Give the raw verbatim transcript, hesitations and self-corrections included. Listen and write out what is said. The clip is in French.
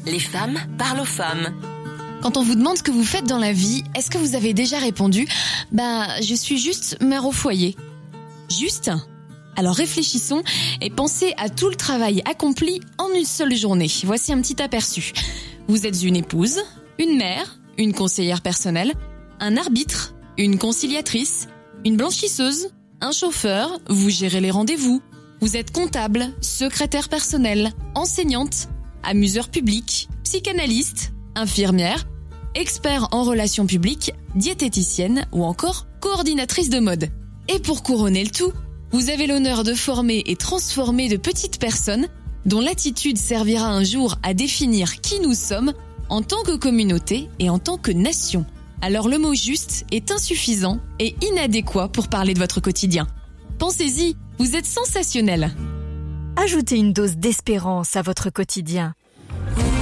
Les femmes parlent aux femmes. Quand on vous demande ce que vous faites dans la vie, est-ce que vous avez déjà répondu « Bah, je suis juste mère au foyer ». Juste ? Alors réfléchissons et pensez à tout le travail accompli en une seule journée. Voici un petit aperçu. Vous êtes une épouse, une mère, une conseillère personnelle, un arbitre, une conciliatrice, une blanchisseuse, un chauffeur, vous gérez les rendez-vous. Vous êtes comptable, secrétaire personnelle, enseignante, amuseur public, psychanalyste, infirmière, expert en relations publiques, diététicienne ou encore coordinatrice de mode. Et pour couronner le tout, vous avez l'honneur de former et transformer de petites personnes dont l'attitude servira un jour à définir qui nous sommes en tant que communauté et en tant que nation. Alors le mot juste est insuffisant et inadéquat pour parler de votre quotidien. Pensez-y, vous êtes sensationnel. Ajoutez une dose d'espérance à votre quotidien.